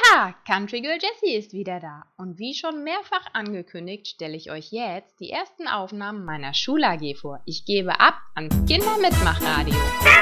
Ja, Country Girl Jessie ist wieder da. Und wie schon mehrfach angekündigt, stelle ich euch jetzt die ersten Aufnahmen meiner Schul-AG vor. Ich gebe ab ans Kindermitmachradio.